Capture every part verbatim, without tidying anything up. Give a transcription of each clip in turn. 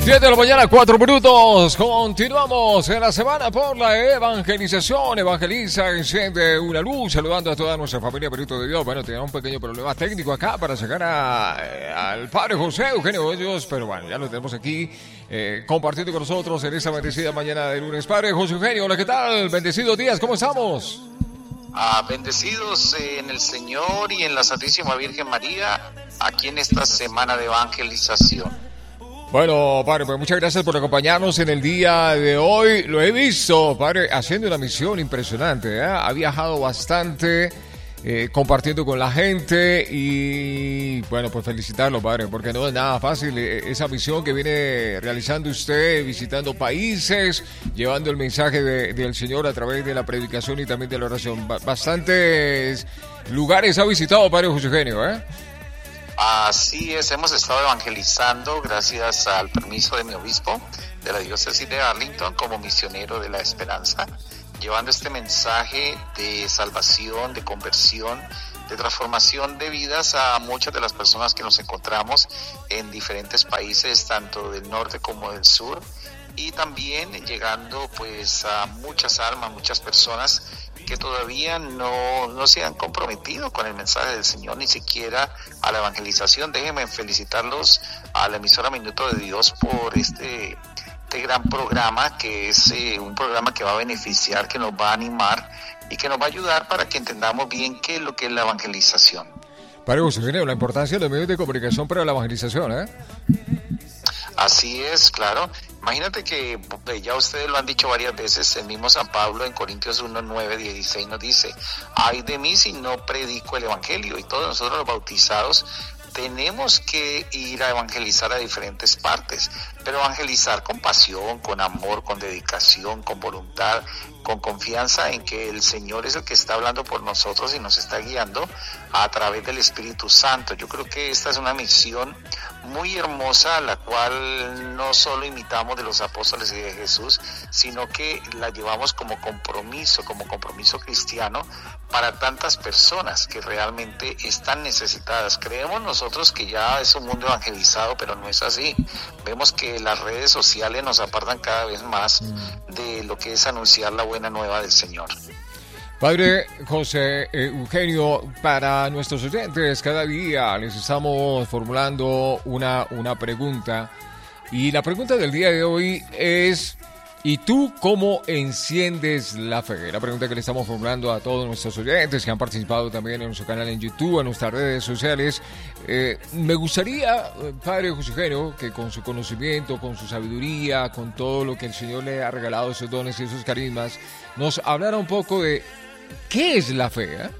siete de la mañana, cuatro minutos. Continuamos en la semana por la evangelización. Evangeliza, enciende una luz. Saludando a toda nuestra familia Perito de Dios. Bueno, tenía un pequeño problema técnico acá para sacar a, al padre José Eugenio Hoyos. Pero bueno, ya lo tenemos aquí eh, compartiendo con nosotros en esta bendecida mañana de lunes. Padre José Eugenio, hola, ¿qué tal? Bendecidos días, ¿cómo estamos? Ah, bendecidos en el Señor y en la Santísima Virgen María, aquí en esta semana de evangelización. Bueno, padre, pues muchas gracias por acompañarnos en el día de hoy. Lo he visto, padre, haciendo una misión impresionante, ¿eh? Ha viajado bastante, eh, compartiendo con la gente y, bueno, pues felicitarlo, padre, porque no es nada fácil eh, esa misión que viene realizando usted, visitando países, llevando el mensaje de, del Señor a través de la predicación y también de la oración. Ba- bastantes lugares ha visitado, padre José Eugenio, ¿eh? Así es, hemos estado evangelizando gracias al permiso de mi obispo de la diócesis de Arlington como misionero de la esperanza, llevando este mensaje de salvación, de conversión, de transformación de vidas a muchas de las personas que nos encontramos en diferentes países, tanto del norte como del sur, y también llegando pues a muchas almas, muchas personas que todavía no, no se han comprometido con el mensaje del Señor, ni siquiera a la evangelización. Déjenme felicitarlos a la emisora Minuto de Dios por este, este gran programa, que es eh, un programa que va a beneficiar, que nos va a animar y que nos va a ayudar para que entendamos bien qué es lo que es la evangelización. Padre José Eugenio, la importancia de los medios de comunicación para la evangelización, ¿eh? Así es, claro. Imagínate que ya ustedes lo han dicho varias veces, el mismo San Pablo en Corintios uno, nueve, dieciséis nos dice: ay de mí si no predico el evangelio. Y todos nosotros los bautizados tenemos que ir a evangelizar a diferentes partes, pero evangelizar con pasión, con amor, con dedicación, con voluntad, con confianza en que el Señor es el que está hablando por nosotros y nos está guiando a través del Espíritu Santo. Yo creo que esta es una misión muy hermosa, la cual no solo imitamos de los apóstoles y de Jesús, sino que la llevamos como compromiso, como compromiso cristiano para tantas personas que realmente están necesitadas. Creemos nosotros que ya es un mundo evangelizado, pero no es así. Vemos que las redes sociales nos apartan cada vez más de lo que es anunciar la buena nueva del Señor. Padre José eh, Eugenio, para nuestros oyentes, cada día les estamos formulando una, una pregunta. Y la pregunta del día de hoy es: ¿y tú cómo enciendes la fe? La pregunta que le estamos formulando a todos nuestros oyentes que han participado también en nuestro canal en YouTube, en nuestras redes sociales. Eh, me gustaría, Padre José Eugenio, que con su conocimiento, con su sabiduría, con todo lo que el Señor le ha regalado, esos dones y esos carismas, nos hablara un poco de ¿qué es la fe? ¿eh?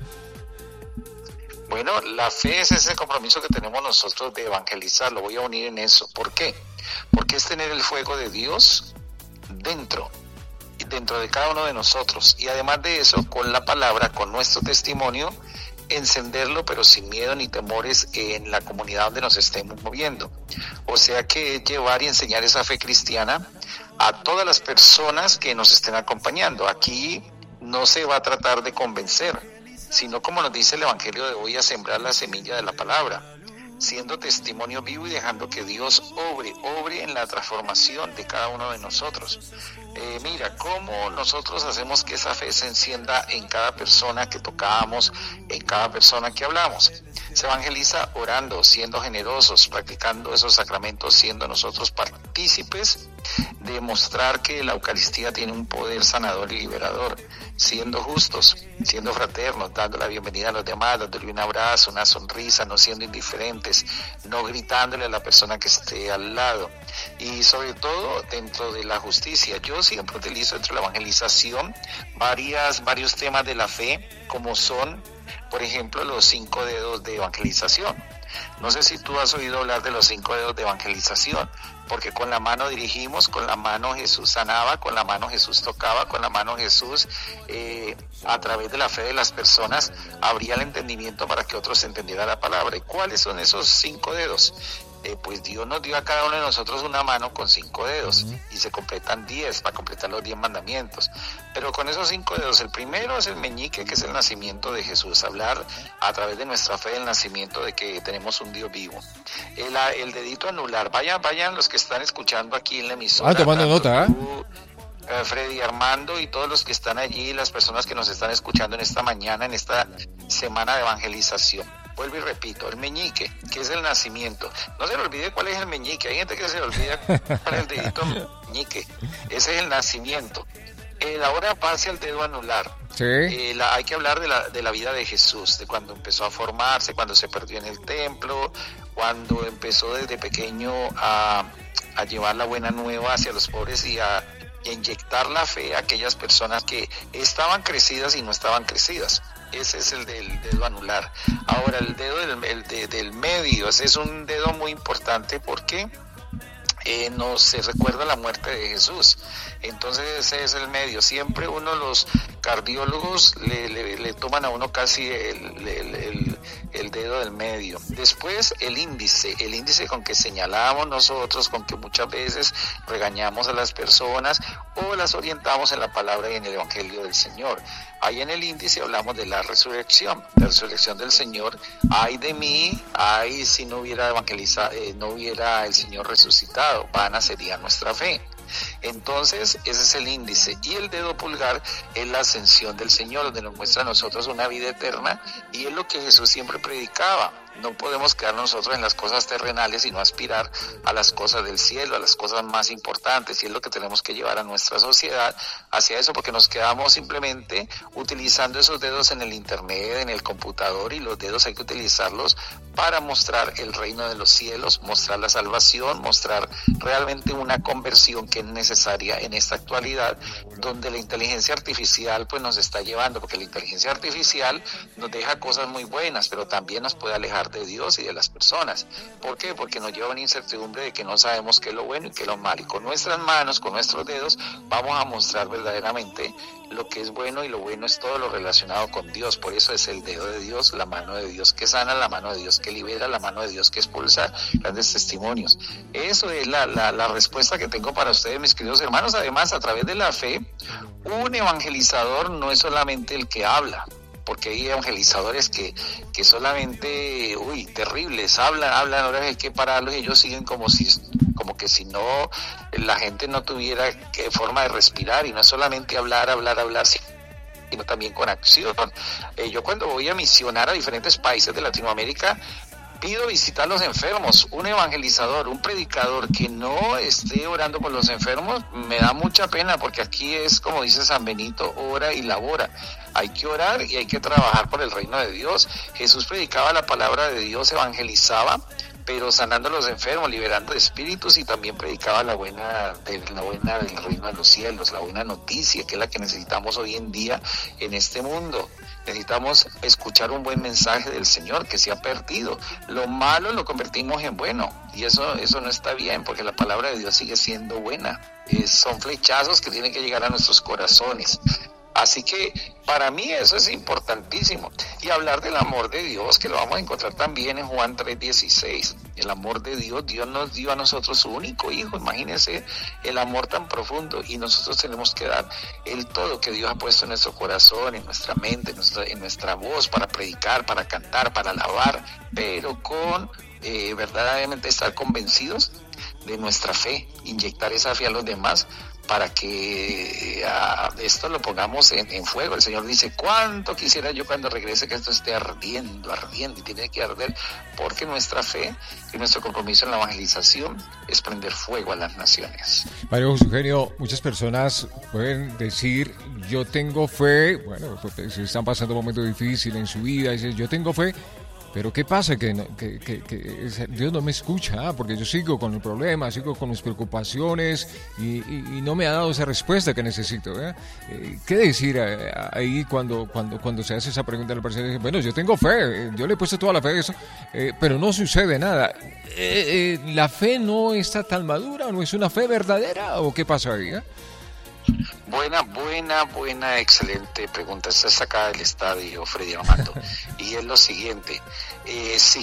Bueno, la fe es ese compromiso que tenemos nosotros de evangelizar. Lo voy a unir en eso. ¿Por qué? Porque es tener el fuego de Dios dentro, dentro de cada uno de nosotros. Y además de eso, con la palabra, con nuestro testimonio, encenderlo, pero sin miedo ni temores en la comunidad donde nos estemos moviendo. O sea que llevar y enseñar esa fe cristiana a todas las personas que nos estén acompañando. Aquí no se va a tratar de convencer, sino, como nos dice el Evangelio de hoy, a sembrar la semilla de la palabra, siendo testimonio vivo y dejando que Dios obre, obre en la transformación de cada uno de nosotros. Eh, mira, cómo nosotros hacemos que esa fe se encienda en cada persona que tocamos, en cada persona que hablamos. Se evangeliza orando, siendo generosos, practicando esos sacramentos, siendo nosotros partícipes de mostrar que la Eucaristía tiene un poder sanador y liberador, siendo justos, siendo fraternos, dando la bienvenida a los demás, dándole un abrazo, una sonrisa, no siendo indiferentes, no gritándole a la persona que esté al lado, y sobre todo dentro de la justicia. Yo siempre utilizo dentro de la evangelización varias, varios temas de la fe, como son, por ejemplo, los cinco dedos de evangelización. No sé si tú has oído hablar de los cinco dedos de evangelización, porque con la mano dirigimos, con la mano Jesús sanaba, con la mano Jesús tocaba, con la mano Jesús, eh, a través de la fe de las personas, abría el entendimiento para que otros entendieran la palabra. ¿Y cuáles son esos cinco dedos? Eh, pues Dios nos dio a cada uno de nosotros una mano con cinco dedos, uh-huh. y se completan diez para completar los diez mandamientos. Pero con esos cinco dedos, el primero es el meñique, que es el nacimiento de Jesús, hablar a través de nuestra fe del nacimiento de que tenemos un Dios vivo. El, el dedito anular, vayan, vayan los que están escuchando aquí en la emisora. Ah, tomando nota, ¿eh? Tú, Uh, Freddy, Armando y todos los que están allí, las personas que nos están escuchando en esta mañana, en esta semana de evangelización. Vuelvo y repito, el meñique, que es el nacimiento. No se le olvide cuál es el meñique. Hay gente que se le olvida cuál es el dedito meñique. Ese es el nacimiento. Eh, ahora pase al dedo anular. Sí. Eh, la, hay que hablar de la, de la vida de Jesús, de cuando empezó a formarse, cuando se perdió en el templo, cuando empezó desde pequeño a, a llevar la buena nueva hacia los pobres y a y inyectar la fe a aquellas personas que estaban crecidas y no estaban crecidas. Ese es el del dedo anular. Ahora el dedo del, el de, del medio, ese es un dedo muy importante porque eh, nos se recuerda la muerte de Jesús. Entonces ese es el medio. Siempre uno, los cardiólogos le, le, le toman a uno casi el, el, el, el dedo del medio. Después el índice, el índice con que señalamos nosotros, con que muchas veces regañamos a las personas o las orientamos en la palabra y en el evangelio del Señor. Ahí en el índice hablamos de la resurrección, la resurrección del Señor. Ay de mí, ay si no hubiera evangelizado, eh, no hubiera el Señor resucitado, vana sería nuestra fe. Entonces ese es el índice, y el dedo pulgar es la ascensión del Señor, donde nos muestra a nosotros una vida eterna, y es lo que Jesús siempre predicaba. No podemos quedar nosotros en las cosas terrenales, sino aspirar a las cosas del cielo, a las cosas más importantes, y es lo que tenemos que llevar a nuestra sociedad hacia eso, porque nos quedamos simplemente utilizando esos dedos en el internet, en el computador, y los dedos hay que utilizarlos para mostrar el reino de los cielos, mostrar la salvación, mostrar realmente una conversión que es necesaria en esta actualidad, donde la inteligencia artificial pues nos está llevando, porque la inteligencia artificial nos deja cosas muy buenas, pero también nos puede alejar de Dios y de las personas. ¿Por qué? Porque nos lleva una incertidumbre de que no sabemos qué es lo bueno y qué es lo malo, y con nuestras manos, con nuestros dedos, vamos a mostrar verdaderamente lo que es bueno, y lo bueno es todo lo relacionado con Dios. Por eso es el dedo de Dios, la mano de Dios que sana, la mano de Dios que libera, la mano de Dios que expulsa, grandes testimonios. Eso es la, la, la respuesta que tengo para ustedes, mis queridos hermanos. Además, a través de la fe, un evangelizador no es solamente el que habla, porque hay evangelizadores que, que solamente, uy, terribles, hablan, hablan, ahora hay que pararlos y ellos siguen como si, como que si no, la gente no tuviera que, forma de respirar, y no es solamente hablar, hablar, hablar, sino también con acción. Eh, yo cuando voy a misionar a diferentes países de Latinoamérica, pido visitar a los enfermos. Un evangelizador, un predicador que no esté orando por los enfermos, me da mucha pena, porque aquí es como dice San Benito, ora y labora. Hay que orar y hay que trabajar por el reino de Dios. Jesús predicaba la palabra de Dios, evangelizaba, pero sanando a los enfermos, liberando de espíritus, y también predicaba la buena, de, la buena del reino de los cielos, la buena noticia, que es la que necesitamos hoy en día en este mundo. Necesitamos escuchar un buen mensaje del Señor que se ha perdido. Lo malo lo convertimos en bueno, y eso, eso no está bien, porque la palabra de Dios sigue siendo buena. Es, son flechazos que tienen que llegar a nuestros corazones. Así que para mí eso es importantísimo. Y hablar del amor de Dios, que lo vamos a encontrar también en Juan tres dieciséis. El amor de Dios, Dios nos dio a nosotros su único hijo. Imagínense el amor tan profundo, y nosotros tenemos que dar el todo que Dios ha puesto en nuestro corazón, en nuestra mente, en nuestra, en nuestra voz, para predicar, para cantar, para alabar, pero con eh, verdaderamente estar convencidos de nuestra fe, inyectar esa fe a los demás, para que uh, esto lo pongamos en, en fuego. El Señor dice, cuánto quisiera yo cuando regrese que esto esté ardiendo, ardiendo, y tiene que arder, porque nuestra fe y nuestro compromiso en la evangelización es prender fuego a las naciones. Mario José Eugenio, muchas personas pueden decir, yo tengo fe, bueno, pues se están pasando un momento difícil en su vida, dicen, yo tengo fe, pero ¿qué pasa? Que, que, que, que Dios no me escucha, porque yo sigo con el problema, sigo con mis preocupaciones, y, y, y no me ha dado esa respuesta que necesito, ¿eh? ¿Qué decir ahí cuando, cuando, cuando se hace esa pregunta a la persona? Dice, bueno, yo tengo fe, yo le he puesto toda la fe a eso, eh, pero no sucede nada. Eh, eh, ¿La fe no está tan madura? ¿No es una fe verdadera? ¿O qué pasa ahí? ¿Eh? Buena, buena, buena, excelente pregunta. Está sacada del estadio, Freddy Armando. Y es lo siguiente, eh, sí,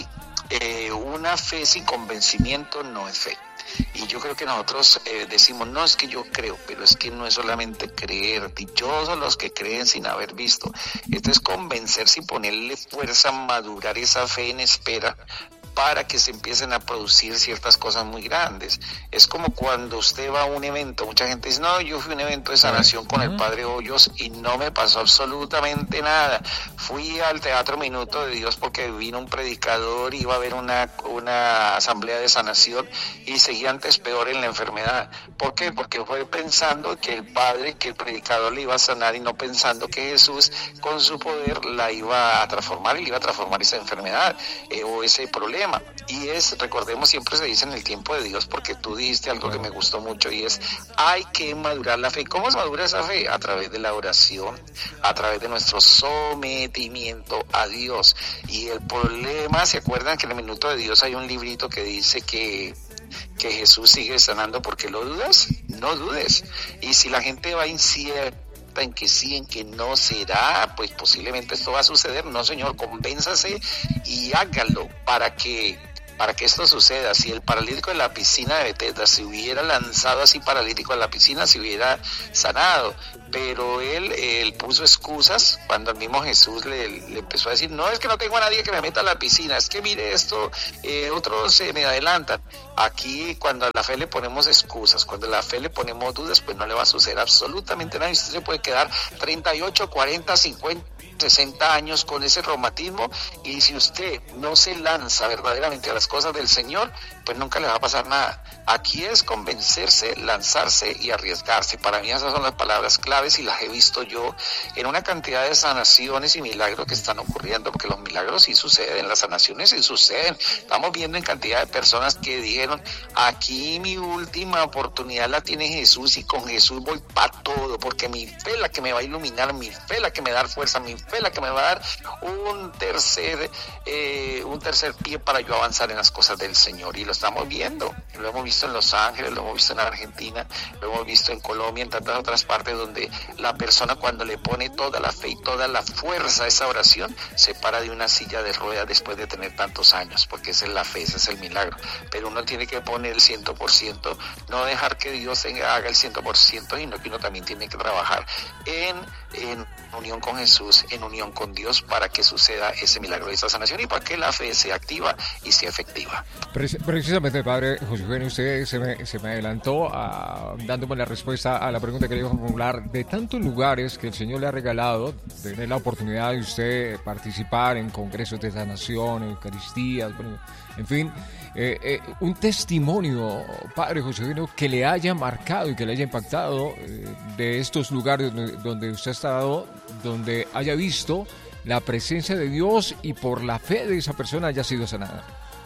eh, una fe sin convencimiento no es fe. Y yo creo que nosotros eh, decimos, no es que yo creo, pero es que no es solamente creer, dichosos los que creen sin haber visto. Esto es convencerse y ponerle fuerza, madurar esa fe en espera para que se empiecen a producir ciertas cosas muy grandes. Es como cuando usted va a un evento, mucha gente dice, no, yo fui a un evento de sanación con el Padre Hoyos y no me pasó absolutamente nada. Fui al Teatro Minuto de Dios porque vino un predicador, iba a haber una, una asamblea de sanación y seguía antes peor en la enfermedad. ¿Por qué? Porque fue pensando que el Padre, que el predicador le iba a sanar y no pensando que Jesús con su poder la iba a transformar y le iba a transformar esa enfermedad eh, o ese problema. Y es, recordemos, siempre se dice en el tiempo de Dios, porque tú dijiste algo que me gustó mucho y es, hay que madurar la fe. ¿Cómo se madura esa fe? A través de la oración, a través de nuestro sometimiento a Dios. Y el problema, ¿se acuerdan que en el Minuto de Dios hay un librito que dice que que Jesús sigue sanando? ¿Porque lo dudas? No dudes. Y si la gente va incierta en que sí, en que no será, pues posiblemente esto va a suceder. No, señor, convénzase y hágalo para que para que esto suceda. Si el paralítico de la piscina de Betesda se hubiera lanzado así paralítico a la piscina, se hubiera sanado, pero él, él puso excusas cuando el mismo Jesús le, le empezó a decir, no, es que no tengo a nadie que me meta a la piscina, es que mire esto, eh, otros se me adelantan. Aquí, cuando a la fe le ponemos excusas, cuando a la fe le ponemos dudas, pues no le va a suceder absolutamente nada. Y usted se puede quedar treinta y ocho, cuarenta, cincuenta, sesenta años con ese reumatismo, y si usted no se lanza verdaderamente a las cosas del Señor, pues nunca le va a pasar nada. Aquí es convencerse, lanzarse y arriesgarse. Para mí esas son las palabras claves y las he visto yo en una cantidad de sanaciones y milagros que están ocurriendo, porque los milagros sí suceden, las sanaciones sí suceden. Estamos viendo en cantidad de personas que dijeron, aquí mi última oportunidad la tiene Jesús y con Jesús voy para todo, porque mi fe es la que me va a iluminar, mi fe es la que me va a dar fuerza, mi fe es la que me va a dar un tercer, eh, un tercer pie para yo avanzar en las cosas del Señor. Y lo estamos viendo, lo hemos visto en Los Ángeles, lo hemos visto en Argentina, lo hemos visto en Colombia, en tantas otras partes donde la persona, cuando le pone toda la fe y toda la fuerza a esa oración, se para de una silla de ruedas después de tener tantos años, porque esa es la fe, ese es el milagro. Pero uno tiene que poner el cien por ciento, no dejar que Dios haga el cien por ciento, sino que uno también tiene que trabajar en, en unión con Jesús, en unión con Dios, para que suceda ese milagro de esa sanación y para que la fe sea activa y sea efectiva. Precisamente, padre José Eugenio, usted se me, se me adelantó a, dándome la respuesta a la pregunta que le iba a formular. De tantos lugares que el Señor le ha regalado, tener la oportunidad de usted participar en congresos de sanación, eucaristías, bueno, en fin, eh, eh, un testimonio, padre José Eugenio, que le haya marcado y que le haya impactado eh, de estos lugares donde, donde usted ha estado, donde haya visto la presencia de Dios y por la fe de esa persona haya sido sanada.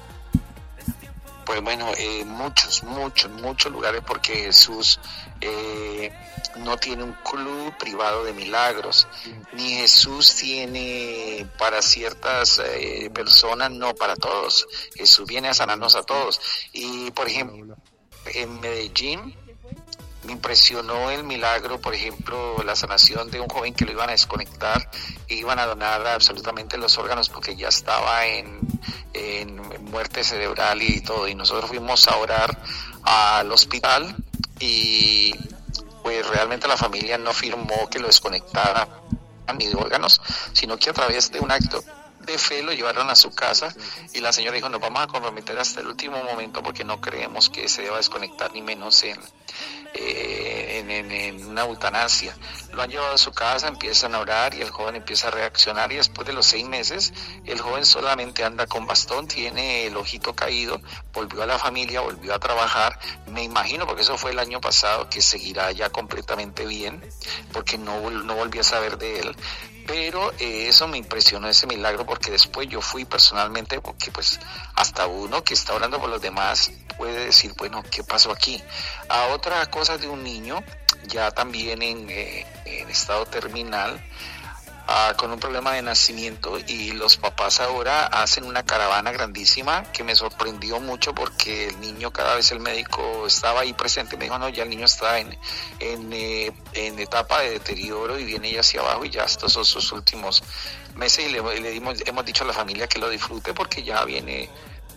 Pues bueno, eh, muchos, muchos, muchos lugares, porque Jesús eh, no tiene un club privado de milagros, ni Jesús tiene para ciertas eh, personas, no para todos. Jesús viene a sanarnos a todos. Y por ejemplo, en Medellín me impresionó el milagro, por ejemplo, la sanación de un joven que lo iban a desconectar e iban a donar absolutamente los órganos porque ya estaba en, en muerte cerebral y todo. Y nosotros fuimos a orar al hospital y pues realmente la familia no firmó que lo desconectaran ni de órganos, sino que a través de un acto de fe lo llevaron a su casa y la señora dijo, nos vamos a comprometer hasta el último momento porque no creemos que se deba desconectar, ni menos en, eh, en, en, en una eutanasia. Lo han llevado a su casa, empiezan a orar y el joven empieza a reaccionar, y después de los seis meses el joven solamente anda con bastón, tiene el ojito caído, volvió a la familia, volvió a trabajar. Me imagino, porque eso fue el año pasado, que seguirá ya completamente bien, porque no, no volví a saber de él. Pero eh, eso me impresionó, ese milagro, porque después yo fui personalmente, porque pues hasta uno que está orando por los demás puede decir, bueno, ¿qué pasó aquí? A otra cosa de un niño, ya también en, eh, en estado terminal, Uh, con un problema de nacimiento, y los papás ahora hacen una caravana grandísima que me sorprendió mucho, porque el niño, cada vez el médico estaba ahí presente, me dijo, no, ya el niño está en, en, eh, en etapa de deterioro y viene ya hacia abajo, y ya estos son sus últimos meses, y le, le dimos, hemos dicho a la familia que lo disfrute porque ya viene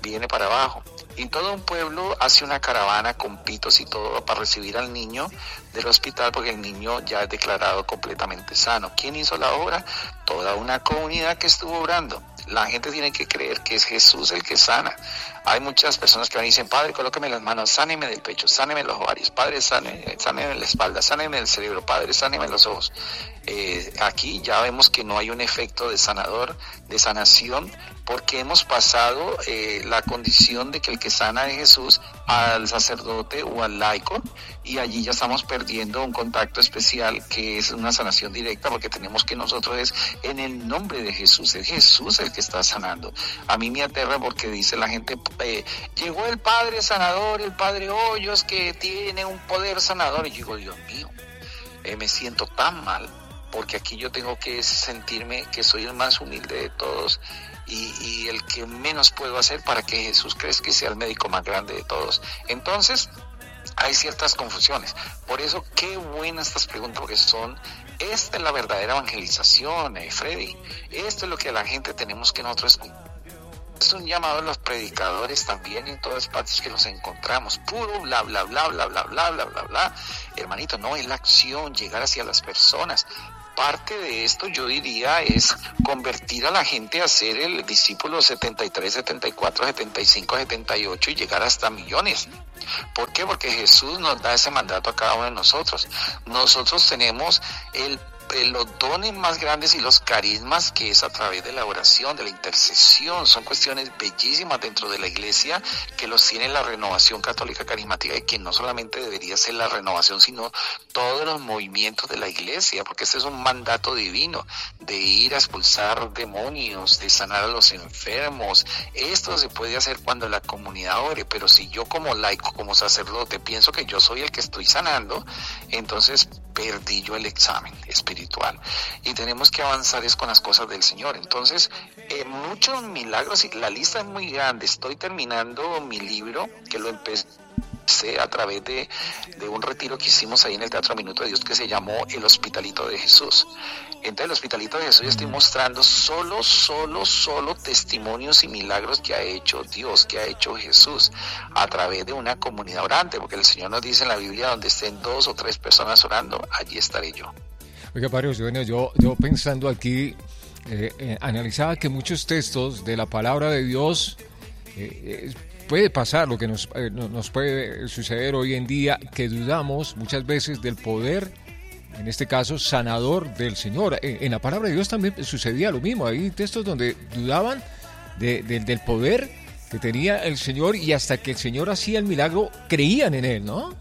viene para abajo. Y todo un pueblo hace una caravana con pitos y todo para recibir al niño del hospital, porque el niño ya es declarado completamente sano. ¿Quién hizo la obra? Toda una comunidad que estuvo orando. La gente tiene que creer que es Jesús el que sana. Hay muchas personas que me dicen: Padre, colóqueme las manos, sáneme del pecho, sáneme los ovarios, Padre, sáneme, sáneme la espalda, sáneme el cerebro, Padre, sáneme los ojos. Eh, aquí ya vemos que no hay un efecto de sanador, de sanación, porque hemos pasado eh, la condición de que el que sana es Jesús al sacerdote o al laico, y allí ya estamos perdiendo un contacto especial que es una sanación directa, porque tenemos que nosotros es en el nombre de Jesús, es Jesús el que está sanando. A mí me aterra porque dice la gente: eh, llegó el Padre sanador, el Padre Hoyos, que tiene un poder sanador. Y yo digo: Dios mío, eh, me siento tan mal, porque aquí yo tengo que sentirme que soy el más humilde de todos y, y el que menos puedo hacer para que Jesús crezca y sea el médico más grande de todos. Entonces hay ciertas confusiones. Por eso qué buenas estas preguntas, porque son, esta es la verdadera evangelización, eh, Freddy. Esto es lo que a la gente tenemos que nosotros... Es un llamado a los predicadores también en todas partes que los encontramos, puro bla bla bla bla bla bla bla bla bla. Hermanito, no, es la acción, llegar hacia las personas. Parte de esto, yo diría, es convertir a la gente a ser el discípulo setenta y tres, setenta y cuatro, setenta y cinco, setenta y ocho y llegar hasta millones. ¿Por qué? Porque Jesús nos da ese mandato a cada uno de nosotros. Nosotros tenemos el los dones más grandes y los carismas, que es a través de la oración, de la intercesión. Son cuestiones bellísimas dentro de la iglesia que los tiene la renovación católica carismática, y que no solamente debería ser la renovación, sino todos los movimientos de la iglesia, porque este es un mandato divino de ir a expulsar demonios, de sanar a los enfermos. Esto se puede hacer cuando la comunidad ore, pero si yo como laico, como sacerdote, pienso que yo soy el que estoy sanando, entonces perdí yo el examen espiritual, y tenemos que avanzar es con las cosas del Señor. Entonces, eh, muchos milagros, y la lista es muy grande. Estoy terminando mi libro, que lo empecé a través de, de un retiro que hicimos ahí en el Teatro Minuto de Dios, que se llamó El Hospitalito de Jesús. Entonces, el Hospitalito de Jesús, estoy mostrando solo, solo, solo testimonios y milagros que ha hecho Dios, que ha hecho Jesús, a través de una comunidad orante, porque el Señor nos dice en la Biblia: donde estén dos o tres personas orando, allí estaré yo. Oiga, padre, bueno, yo, yo pensando aquí, eh, eh, analizaba que muchos textos de la palabra de Dios, eh, eh, puede pasar lo que nos, eh, nos puede suceder hoy en día, que dudamos muchas veces del poder, en este caso sanador, del Señor. En, en la palabra de Dios también sucedía lo mismo. Hay textos donde dudaban de, de, del poder que tenía el Señor, y hasta que el Señor hacía el milagro creían en él, ¿no?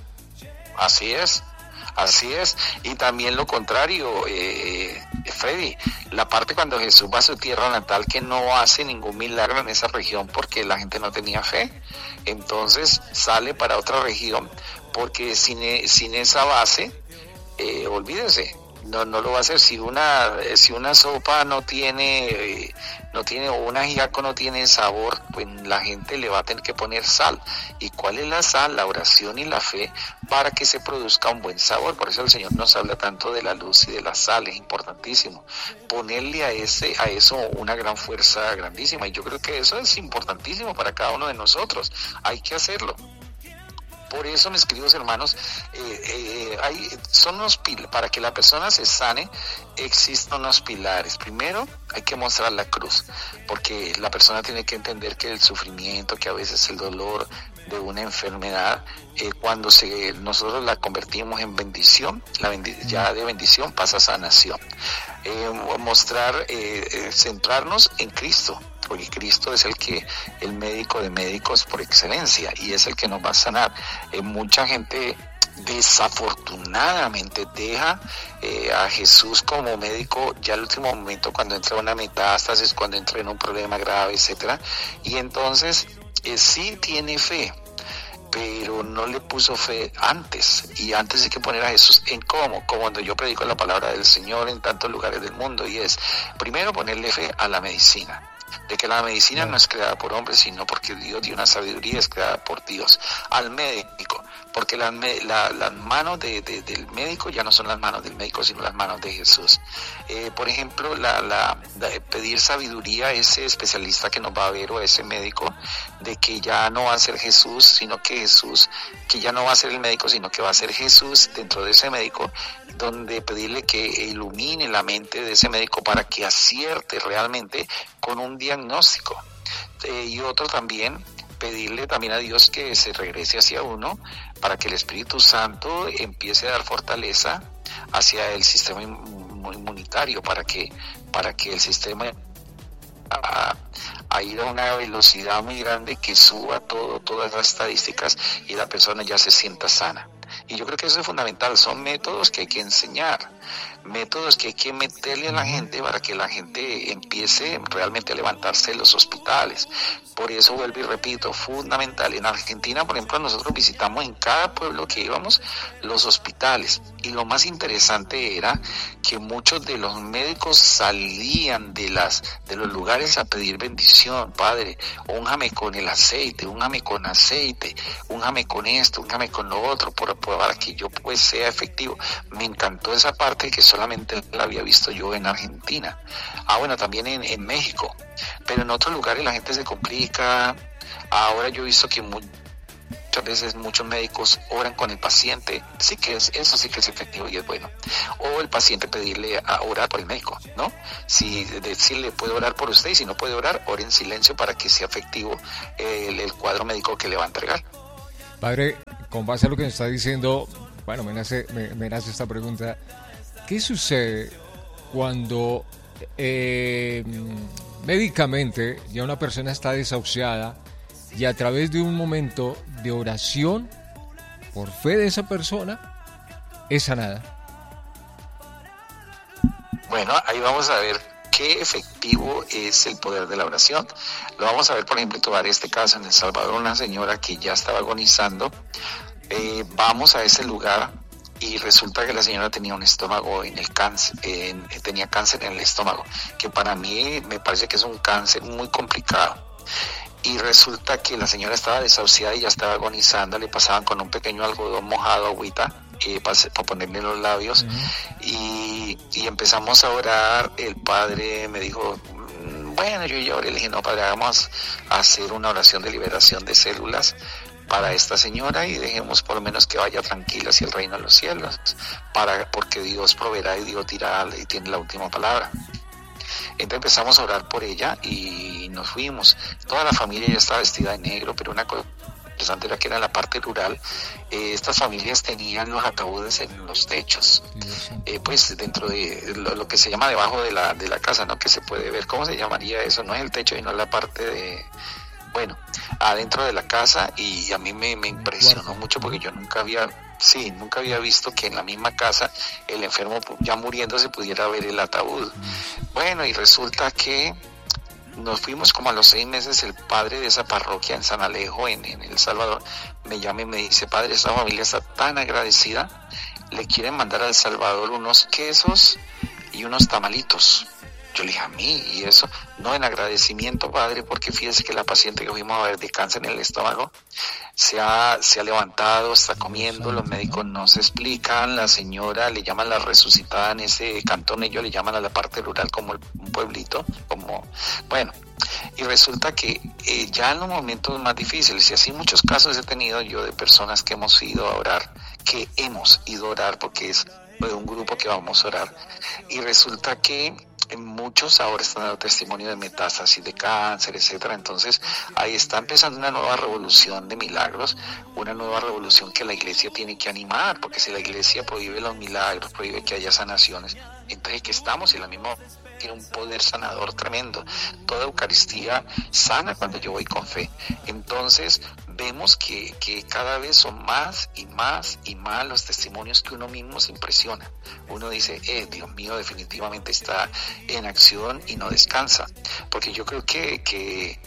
Así es. Así es, y también lo contrario, eh, Freddy, la parte cuando Jesús va a su tierra natal, que no hace ningún milagro en esa región porque la gente no tenía fe, entonces sale para otra región, porque sin, sin esa base, eh, olvídese, no no lo va a hacer. Si una si una sopa no tiene eh, no tiene o un ajiaco no tiene sabor, pues la gente le va a tener que poner sal. ¿Y cuál es la sal? La oración y la fe, para que se produzca un buen sabor. Por eso el Señor nos habla tanto de la luz y de la sal. Es importantísimo ponerle a ese a eso una gran fuerza grandísima, y yo creo que eso es importantísimo para cada uno de nosotros. Hay que hacerlo. Por eso, mis queridos hermanos, eh, eh, hay, son unos pil- para que la persona se sane, existen unos pilares. Primero, hay que mostrar la cruz, porque la persona tiene que entender que el sufrimiento, que a veces el dolor de una enfermedad, eh, cuando se nosotros la convertimos en bendición, la bendi- ya de bendición pasa a sanación. Eh, mostrar, eh, eh, centrarnos en Cristo, porque Cristo es el que, el médico de médicos por excelencia, y es el que nos va a sanar. Eh, mucha gente desafortunadamente deja eh, a Jesús como médico ya al último momento, cuando entra una metástasis, cuando entra en un problema grave, etcétera, y entonces eh, sí tiene fe, pero no le puso fe antes, y antes hay que poner a Jesús en cómo, como cuando yo predico la palabra del Señor en tantos lugares del mundo, y es primero ponerle fe a la medicina, de que la medicina no es creada por hombres, sino porque Dios dio una sabiduría, es creada por Dios. Al médico, porque las la, las manos de, de, del médico ya no son las manos del médico, sino las manos de Jesús. Eh, por ejemplo, la, la, la, pedir sabiduría a ese especialista que nos va a ver o a ese médico, de que ya no va a ser Jesús, sino que Jesús, que ya no va a ser el médico, sino que va a ser Jesús dentro de ese médico, donde pedirle que ilumine la mente de ese médico para que acierte realmente con un diagnóstico. Eh, y otro también, pedirle también a Dios que se regrese hacia uno para que el Espíritu Santo empiece a dar fortaleza hacia el sistema inmunitario, para que, para que el sistema a, a ir a una velocidad muy grande que suba todo, todas las estadísticas y la persona ya se sienta sana. Y yo creo que eso es fundamental, son métodos que hay que enseñar, métodos que hay que meterle a la gente para que la gente empiece realmente a levantarse de los hospitales. Por eso vuelvo y repito, fundamental. En Argentina, por ejemplo, nosotros visitamos en cada pueblo que íbamos los hospitales, y lo más interesante era que muchos de los médicos salían de las de los lugares a pedir bendición. Padre, únjame con el aceite, únjame con aceite, únjame con esto, únjame con lo otro, por, por, para que yo pues sea efectivo. Me encantó esa parte que solamente la había visto yo en Argentina. Ah, bueno, también en, en México, pero en otros lugares la gente se complica. Ahora yo he visto que muy, muchas veces muchos médicos oran con el paciente, sí que es, eso sí que es efectivo y es bueno. O el paciente pedirle a orar por el médico, ¿no? Si decirle puede orar por usted, y si no puede orar, ore en silencio para que sea efectivo el, el cuadro médico que le va a entregar. Padre, con base a lo que me está diciendo, bueno, me nace, me, me nace esta pregunta. ¿Qué sucede cuando eh, médicamente ya una persona está desahuciada y a través de un momento de oración, por fe de esa persona, es sanada? Bueno, ahí vamos a ver qué efectivo es el poder de la oración. Lo vamos a ver, por ejemplo, tomar este caso en El Salvador, una señora que ya estaba agonizando. Eh, vamos a ese lugar y resulta que la señora tenía un estómago en el cáncer, eh, tenía cáncer en el estómago, que para mí me parece que es un cáncer muy complicado. Y resulta que la señora estaba desahuciada y ya estaba agonizando, le pasaban con un pequeño algodón mojado, agüita, eh, para, para ponerle en los labios. Uh-huh. y, y empezamos a orar. El padre me dijo, bueno, yo ya oré, le dije, no, padre, vamos a hacer una oración de liberación de células para esta señora y dejemos por lo menos que vaya tranquila hacia el reino de los cielos, para, porque Dios proveerá y Dios dirá y tiene la última palabra. Entonces empezamos a orar por ella y nos fuimos. Toda la familia ya estaba vestida de negro, pero una cosa interesante era que era en la parte rural. Eh, estas familias tenían los ataúdes en los techos, eh, pues dentro de lo, lo que se llama debajo de la, de la casa, ¿no? Que se puede ver, ¿cómo se llamaría eso? No es el techo, sino la parte de... bueno, adentro de la casa, y a mí me, me impresionó mucho porque yo nunca había, sí, nunca había visto que en la misma casa el enfermo ya muriéndose pudiera ver el ataúd. Bueno, y resulta que nos fuimos como a los seis meses. El padre de esa parroquia en San Alejo, en, en El Salvador, me llama y me dice, padre, esta familia está tan agradecida, le quieren mandar a El Salvador unos quesos y unos tamalitos. Yo le dije, a mí, y eso, no, en agradecimiento, padre, porque fíjese que la paciente que fuimos a ver de cáncer en el estómago se ha, se ha levantado, está comiendo, los médicos nos explican, la señora le llaman la resucitada en ese cantón, ellos le llaman a la parte rural como el, un pueblito, como, bueno, y resulta que eh, ya en los momentos más difíciles, y así muchos casos he tenido yo de personas que hemos ido a orar, que hemos ido a orar porque es de un grupo que vamos a orar, y resulta que muchos ahora están dando testimonio de metástasis de cáncer, etcétera. Entonces ahí está empezando una nueva revolución de milagros, una nueva revolución que la iglesia tiene que animar, porque si la iglesia prohíbe los milagros, prohíbe que haya sanaciones, entonces ¿qué estamos? Y la misma tiene un poder sanador tremendo. Toda Eucaristía sana cuando yo voy con fe. Entonces vemos que, que cada vez son más y más y más los testimonios que uno mismo se impresiona. Uno dice, eh, Dios mío, definitivamente está en acción y no descansa. Porque yo creo que, que,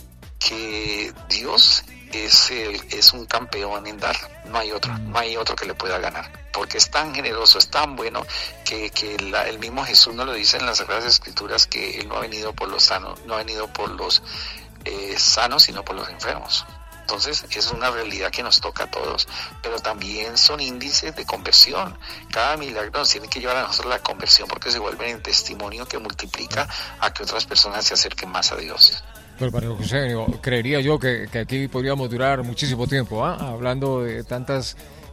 que Dios es, el, es un campeón en dar. No hay otro, no hay otro que le pueda ganar. Porque es tan generoso, es tan bueno, que, que la, el mismo Jesús nos lo dice en las Sagradas Escrituras, que Él no ha venido por los sanos, no ha venido por los eh, sanos, sino por los enfermos. Entonces es una realidad que nos toca a todos, pero también son índices de conversión. Cada milagro nos tiene que llevar a nosotros la conversión, porque se vuelve en testimonio que multiplica a que otras personas se acerquen más a Dios. Bueno, Padre José, creería yo que, que aquí podríamos durar muchísimo tiempo, ¿eh? Hablando de tantas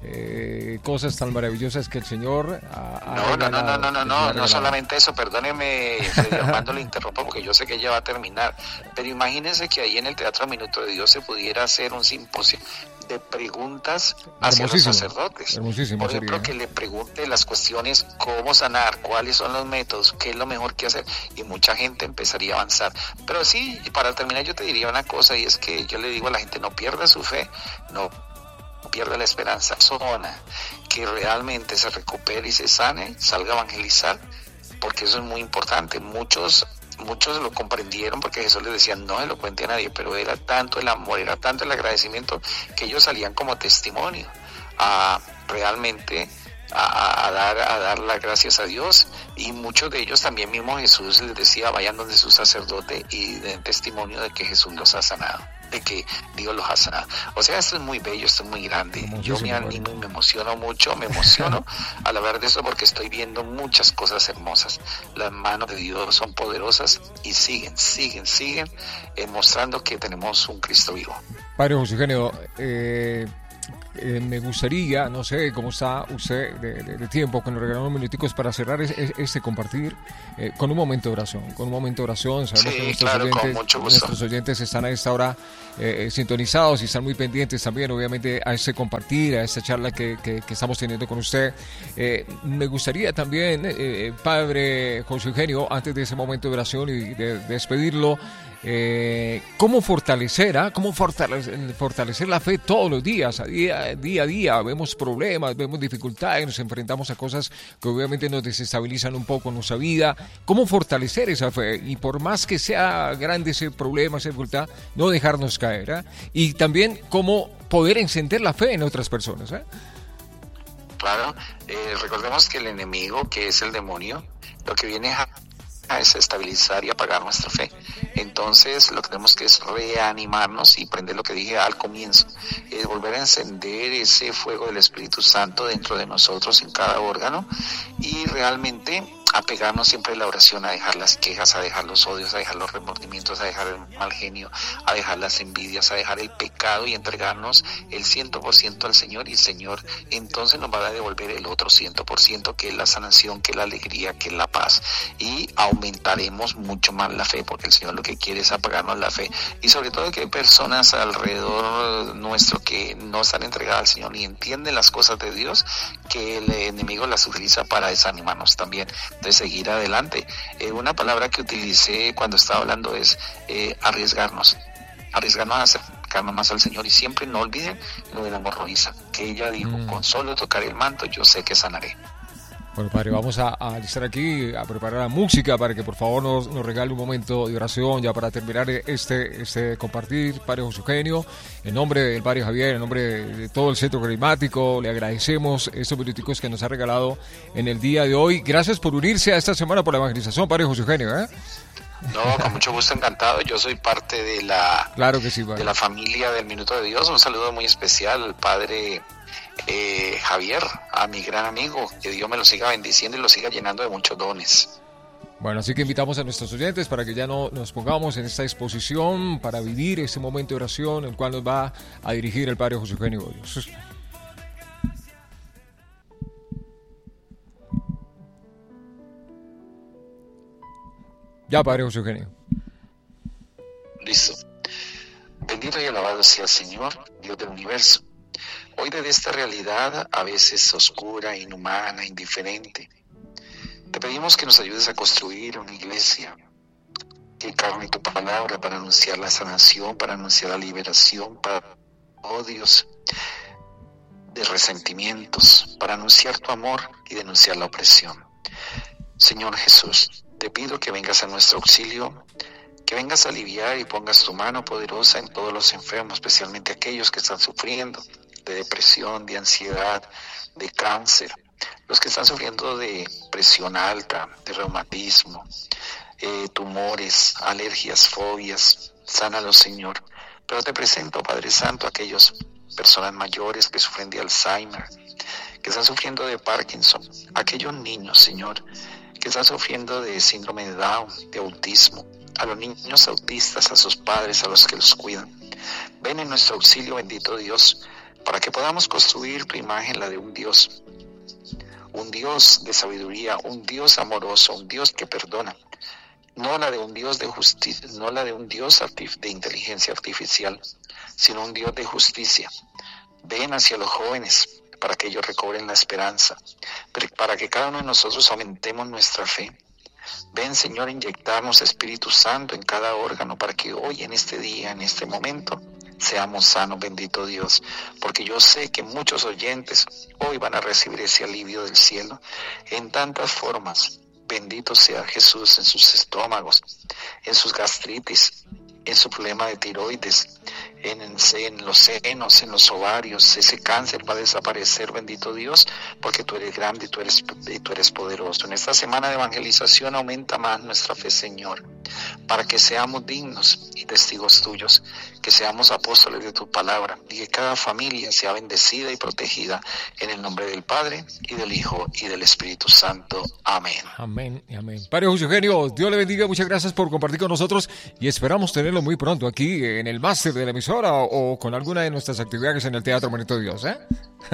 eh, cosas tan maravillosas que el Señor ha, ha no, no, no, no, no, no, no, no solamente eso, perdóneme, Armando, le interrumpo porque yo sé que ya va a terminar, pero imagínense que ahí en el Teatro Minuto de Dios se pudiera hacer un simposio de preguntas hacia los sacerdotes. Por ejemplo, sería, ¿eh? que le pregunte las cuestiones, cómo sanar, cuáles son los métodos, qué es lo mejor que hacer, y mucha gente empezaría a avanzar. Pero sí, para terminar yo te diría una cosa, y es que yo le digo a la gente, no pierda su fe, no pierda la esperanza, zona que realmente se recupere y se sane, salga a evangelizar, porque eso es muy importante. Muchos Muchos lo comprendieron porque Jesús les decía, no se lo cuente a nadie, pero era tanto el amor, era tanto el agradecimiento que ellos salían como testimonio a realmente a, a dar a dar las gracias a Dios, y muchos de ellos también mismo Jesús les decía, vayan donde su sacerdote y den testimonio de que Jesús los ha sanado, de que Dios los ha sanado. O sea, esto es muy bello, esto es muy grande. Yo me animo y me emociono mucho, me emociono al hablar de esto porque estoy viendo muchas cosas hermosas. Las manos de Dios son poderosas y siguen, siguen, siguen eh, mostrando que tenemos un Cristo vivo. Padre José Eugenio, eh... Eh, me gustaría, no sé cómo está usted de, de, de tiempo, que nos regalamos unos minuticos para cerrar este, este compartir eh, con un momento de oración, con un momento de oración. Sabemos sí, que nuestros, claro, oyentes, nuestros oyentes están a esta hora eh, sintonizados y están muy pendientes también, obviamente, a este compartir, a esta charla que, que, que estamos teniendo con usted. Eh, me gustaría también, eh, Padre José Eugenio, antes de ese momento de oración y de, de despedirlo, Eh, cómo fortalecer, ¿eh? cómo fortalecer, fortalecer la fe todos los días, a día, día a día. Vemos problemas, vemos dificultades, nos enfrentamos a cosas que obviamente nos desestabilizan un poco nuestra vida. Cómo fortalecer esa fe, y por más que sea grande ese problema, esa dificultad, no dejarnos caer, ¿eh? Y también cómo poder encender la fe en otras personas, ¿eh? Claro, eh, recordemos que el enemigo, que es el demonio, lo que viene a a desestabilizar y apagar nuestra fe. Entonces lo que tenemos que es reanimarnos y prender lo que dije al comienzo, es volver a encender ese fuego del Espíritu Santo dentro de nosotros, en cada órgano, y realmente apegarnos siempre a la oración, a dejar las quejas, a dejar los odios, a dejar los remordimientos, a dejar el mal genio, a dejar las envidias, a dejar el pecado, y entregarnos el ciento por ciento al Señor, y el Señor entonces nos va a devolver el otro ciento por ciento, que es la sanación, que es la alegría, que es la paz, y aumentaremos mucho más la fe, porque el Señor lo que quiere es apagarnos la fe, y sobre todo que hay personas alrededor nuestro que no están entregadas al Señor ni entienden las cosas de Dios, que el enemigo las utiliza para desanimarnos también de seguir adelante. Eh, una palabra que utilicé cuando estaba hablando es eh, arriesgarnos, arriesgarnos a acercarnos más al Señor, y siempre no olviden lo de la hemorroísa, que ella dijo, mm. con solo tocar el manto yo sé que sanaré. Bueno, Padre, vamos a, a estar aquí, a preparar la música para que por favor nos, nos regale un momento de oración ya para terminar este, este compartir. Padre José Eugenio, en nombre del Padre Javier, en nombre de todo el Centro Carismático, le agradecemos estos minuticos que nos ha regalado en el día de hoy. Gracias por unirse a esta semana por la evangelización, Padre José Eugenio, ¿eh? No, con mucho gusto, encantado. Yo soy parte de la, claro que sí, de la familia del Minuto de Dios. Un saludo muy especial al Padre eh, Javier, a mi gran amigo. Que Dios me lo siga bendiciendo y lo siga llenando de muchos dones. Bueno, así que invitamos a nuestros oyentes para que ya no nos pongamos en esta exposición para vivir este momento de oración, el cual nos va a dirigir el Padre José Eugenio Hoyos. Ya, Padre José Eugenio. Listo. Bendito y alabado sea el Señor, Dios del universo. Hoy desde esta realidad, a veces oscura, inhumana, indiferente, te pedimos que nos ayudes a construir una iglesia que encarne tu palabra para anunciar la sanación, para anunciar la liberación, para odios, de resentimientos, para anunciar tu amor y denunciar la opresión. Señor Jesús, te pido que vengas a nuestro auxilio, que vengas a aliviar y pongas tu mano poderosa en todos los enfermos, especialmente aquellos que están sufriendo de depresión, de ansiedad, de cáncer, los que están sufriendo de presión alta, de reumatismo, eh, tumores, alergias, fobias. Sánalos, Señor. Pero te presento, Padre Santo, a aquellas personas mayores que sufren de Alzheimer, que están sufriendo de Parkinson, aquellos niños, Señor, que están sufriendo de síndrome de Down, de autismo, a los niños autistas, a sus padres, a los que los cuidan. Ven en nuestro auxilio, bendito Dios, para que podamos construir tu imagen, la de un Dios, un Dios de sabiduría, un Dios amoroso, un Dios que perdona, no la de un Dios de justicia, no la de un Dios de inteligencia artificial, sino un Dios de justicia. Ven hacia los jóvenes para que ellos recobren la esperanza, para que cada uno de nosotros aumentemos nuestra fe. Ven, Señor, a inyectarnos Espíritu Santo en cada órgano para que hoy, en este día, en este momento, seamos sanos, bendito Dios, porque yo sé que muchos oyentes hoy van a recibir ese alivio del cielo en tantas formas. Bendito sea Jesús en sus estómagos, en sus gastritis, en su problema de tiroides, en, en los senos, en los ovarios. Ese cáncer va a desaparecer, bendito Dios, porque tú eres grande y tú eres, y tú eres poderoso. En esta semana de evangelización aumenta más nuestra fe, Señor, para que seamos dignos y testigos tuyos, que seamos apóstoles de tu palabra y que cada familia sea bendecida y protegida en el nombre del Padre y del Hijo y del Espíritu Santo. Amén. Amén y amén. Padre José Eugenio, Dios le bendiga, muchas gracias por compartir con nosotros y esperamos tenerlo muy pronto aquí en el máster de la emisora o, o con alguna de nuestras actividades en el Teatro Bonito Dios, ¿eh?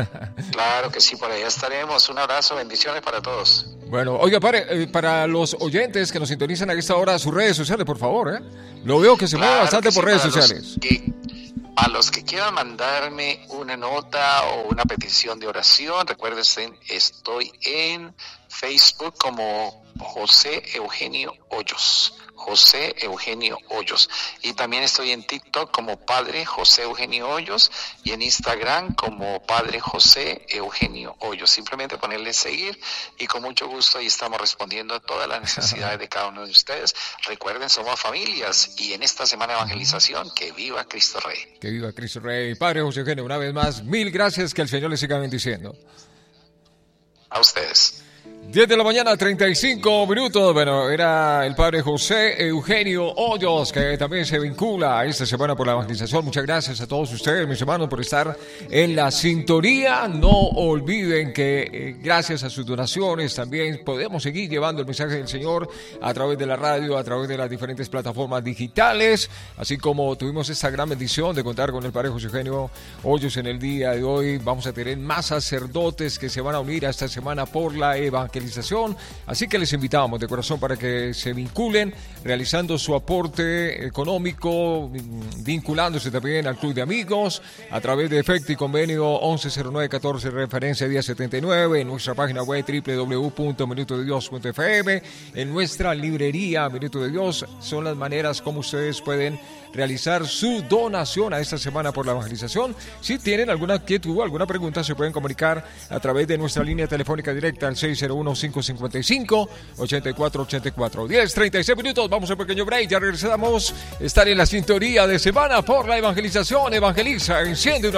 Claro que sí, por allá estaremos. Un abrazo, bendiciones para todos. Bueno, oiga, padre, eh, para los oyentes que nos sintonizan a esta hora, sus redes sociales, por favor, ¿eh? Lo veo que se claro mueve bastante por sí, redes los sociales. Que, a los que quieran mandarme una nota o una petición de oración, recuerden, estoy en Facebook como José Eugenio Hoyos. José Eugenio Hoyos. Y también estoy en TikTok como Padre José Eugenio Hoyos y en Instagram como Padre José Eugenio Hoyos. Simplemente ponerle seguir y con mucho gusto ahí estamos respondiendo a todas las necesidades de cada uno de ustedes. Recuerden, somos familias y en esta semana de evangelización, que viva Cristo Rey. Que viva Cristo Rey. Padre José Eugenio, una vez más, mil gracias, que el Señor les siga bendiciendo. A ustedes. diez de la mañana, treinta y cinco minutos. Bueno, era el padre José Eugenio Hoyos, que también se vincula esta semana por la evangelización. Muchas gracias a todos ustedes, mis hermanos, por estar en la sintonía. No olviden que eh, gracias a sus donaciones también podemos seguir llevando el mensaje del Señor a través de la radio, a través de las diferentes plataformas digitales, así como tuvimos esta gran bendición de contar con el padre José Eugenio Hoyos en el día de hoy. Vamos a tener más sacerdotes que se van a unir a esta semana por la evangelización. Así que les invitamos de corazón para que se vinculen realizando su aporte económico, vinculándose también al Club de Amigos a través de Efecto y Convenio once cero nueve catorce, referencia diez setenta y nueve, en nuestra página web doble u doble u doble u punto minuto de dios punto f m, en nuestra librería Minuto de Dios. Son las maneras como ustedes pueden realizar su donación a esta semana por la evangelización. Si tienen alguna inquietud, alguna pregunta, se pueden comunicar a través de nuestra línea telefónica directa al seis cero uno, cinco cinco cinco, ocho cuatro ocho cuatro. diez treinta y seis minutos, vamos a un pequeño break, ya regresamos. Estar en la sintonía de semana por la evangelización. Evangeliza, enciende una